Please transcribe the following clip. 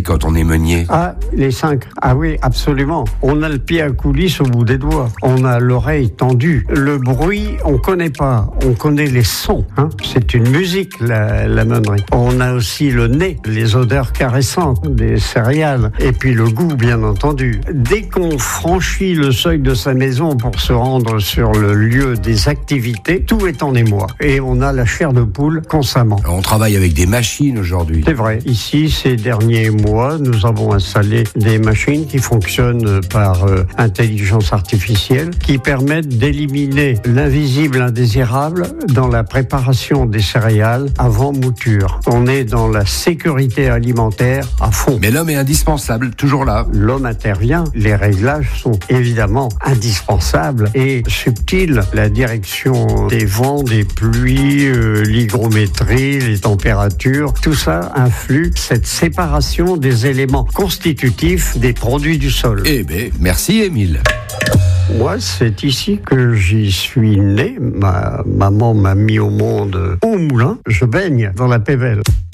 quand on est meunier? Ah, les 5. Ah oui, absolument. On a le pied à coulisses au bout des doigts. On a l'oreille tendue. Le bruit, on connaît pas. On connaît les sons. C'est une musique, la meunerie. On a aussi le nez, les odeurs caressantes des céréales. Et puis le goût, bien entendu. Dès qu'on franchit le seuil de sa maison pour se rendre sur le lieu des activités, tout est en émoi. Et on a la chair de poule constamment. On travaille avec des machines aujourd'hui. C'est vrai. Ici, ces derniers mois, nous avons installé des machines qui fonctionnent par intelligence artificielle, qui permettent d'éliminer l'invisible indésirable dans la préparation des céréales avant mouture. On est dans la sécurité alimentaire à fond. Mais l'homme est indispensable, toujours là. L'homme intervient. Les réglages sont évidemment indispensables et subtils. La direction des vents, des pluies, l'hygrométrie, les températures, tout ça influe cette séparation des éléments constitutifs des produits du sol. Eh bien, merci Émile. Moi, c'est ici que j'y suis né. Ma maman m'a mis au monde au moulin. Je baigne dans la Pévèle.